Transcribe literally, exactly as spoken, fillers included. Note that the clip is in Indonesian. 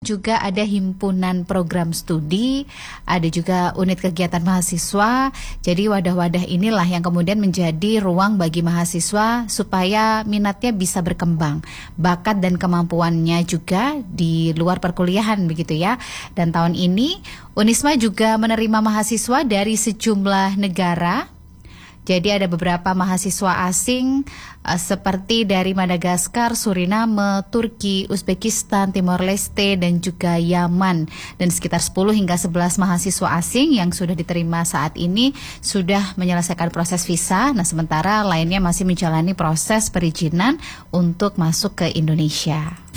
juga ada himpunan program studi, ada juga unit kegiatan mahasiswa. Jadi wadah-wadah inilah yang kemudian menjadi ruang bagi mahasiswa supaya minatnya bisa berkembang, bakat dan kemampuannya juga di luar perkuliahan begitu ya. Dan tahun ini Unisma juga menerima mahasiswa dari sejumlah negara. Jadi ada beberapa mahasiswa asing uh, seperti dari Madagaskar, Suriname, Turki, Uzbekistan, Timor Leste, dan juga Yaman. Dan sekitar sepuluh hingga sebelas mahasiswa asing yang sudah diterima saat ini sudah menyelesaikan proses visa. Nah, sementara lainnya masih menjalani proses perizinan untuk masuk ke Indonesia.